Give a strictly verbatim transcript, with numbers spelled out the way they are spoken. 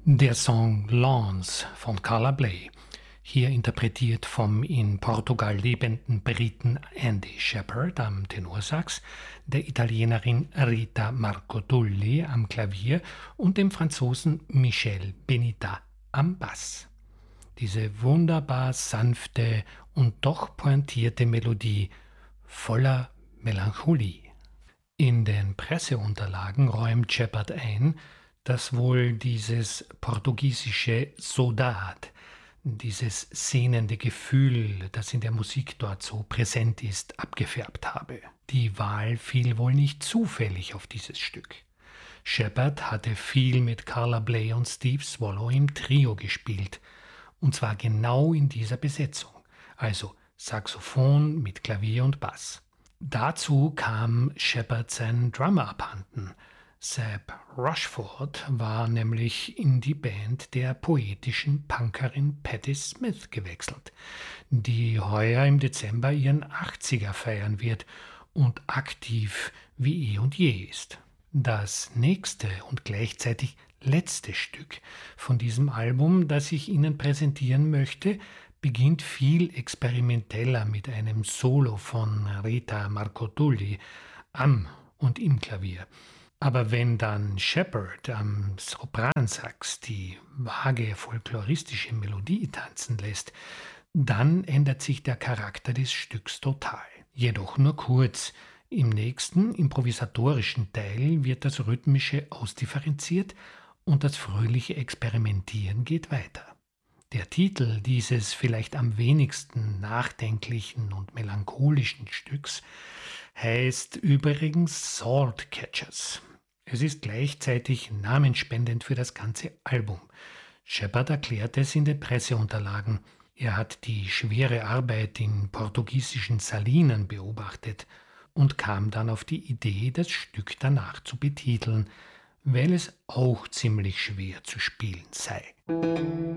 Der Song Lawns von Carla Bley, hier interpretiert vom in Portugal lebenden Briten Andy Shepherd am Tenorsax, der Italienerin Rita Marcodulli am Klavier und dem Franzosen Michel Benita am Bass. Diese wunderbar sanfte und doch pointierte Melodie voller Melancholie. In den Presseunterlagen räumt Shepherd ein, dass wohl dieses portugiesische Saudade, dieses sehnende Gefühl, das in der Musik dort so präsent ist, abgefärbt habe. Die Wahl fiel wohl nicht zufällig auf dieses Stück. Shepherd hatte viel mit Carla Bley und Steve Swallow im Trio gespielt, und zwar genau in dieser Besetzung, also Saxophon mit Klavier und Bass. Dazu kam Shepherd sein Drummer abhanden. Seb Rushford war nämlich in die Band der poetischen Punkerin Patti Smith gewechselt, die heuer im Dezember ihren achtziger feiern wird und aktiv wie eh und je ist. Das nächste und gleichzeitig letzte Stück von diesem Album, das ich Ihnen präsentieren möchte, beginnt viel experimenteller mit einem Solo von Rita Marcodulli am und im Klavier. Aber wenn dann Shepherd am Sopransax die vage folkloristische Melodie tanzen lässt, dann ändert sich der Charakter des Stücks total. Jedoch nur kurz. Im nächsten improvisatorischen Teil wird das Rhythmische ausdifferenziert und das fröhliche Experimentieren geht weiter. Der Titel dieses vielleicht am wenigsten nachdenklichen und melancholischen Stücks heißt übrigens Salt Catchers. Es ist gleichzeitig namensspendend für das ganze Album. Shepherd erklärt es in den Presseunterlagen. Er hat die schwere Arbeit in portugiesischen Salinen beobachtet und kam dann auf die Idee, das Stück danach zu betiteln, weil es auch ziemlich schwer zu spielen sei.